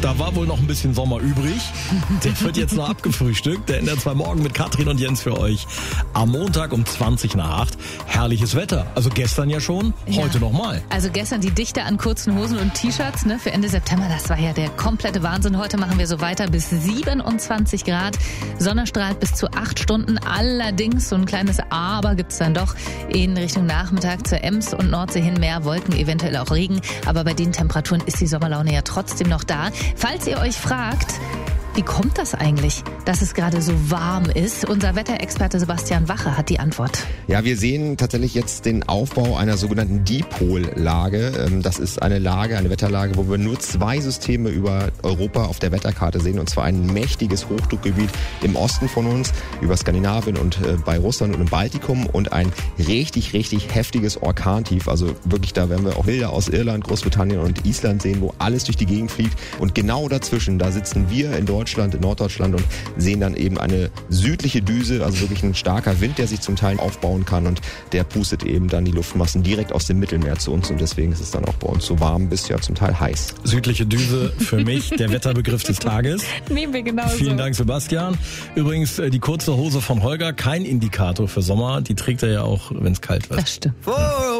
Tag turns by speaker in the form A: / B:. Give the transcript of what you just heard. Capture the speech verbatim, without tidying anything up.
A: Da war wohl noch ein bisschen Sommer übrig. Der wird jetzt noch abgefrühstückt. Der ändert zwei Morgen mit Katrin und Jens für euch. Am Montag um zwanzig nach acht. Herrliches Wetter. Also gestern ja schon, heute
B: ja.
A: nochmal.
B: Also gestern die Dichte an kurzen Hosen und T-Shirts, ne, für Ende September. Das war ja der komplette Wahnsinn. Heute machen wir so weiter bis siebenundzwanzig Grad. Sonne strahlt bis zu acht Stunden. Allerdings, so ein kleines Aber gibt's dann doch in Richtung Nachmittag zur Ems und Nordsee hin. Mehr Wolken, eventuell auch Regen. Aber bei den Temperaturen ist die Sommerlaune ja trotzdem noch da. Falls ihr euch fragt, wie kommt das eigentlich, dass es gerade so warm ist? Unser Wetterexperte Sebastian Wache hat die Antwort.
C: Ja, wir sehen tatsächlich jetzt den Aufbau einer sogenannten Dipollage. Das ist eine Lage, eine Wetterlage, wo wir nur zwei Systeme über Europa auf der Wetterkarte sehen. Und zwar ein mächtiges Hochdruckgebiet im Osten von uns, über Skandinavien und bei Russland und im Baltikum. Und ein richtig, richtig heftiges Orkantief. Also wirklich, da werden wir auch Bilder aus Irland, Großbritannien und Island sehen, wo alles durch die Gegend fliegt. Und genau dazwischen, da sitzen wir in Deutschland, in Norddeutschland und sehen dann eben eine südliche Düse, also wirklich ein starker Wind, der sich zum Teil aufbauen kann und der pustet eben dann die Luftmassen direkt aus dem Mittelmeer zu uns und deswegen ist es dann auch bei uns so warm bis ja zum Teil heiß.
A: Südliche Düse für mich, der Wetterbegriff des Tages.
B: Nehmen wir genauso.
A: Vielen Dank, Sebastian. Übrigens, die kurze Hose von Holger, kein Indikator für Sommer, die trägt er ja auch, wenn es kalt wird.
B: Das stimmt.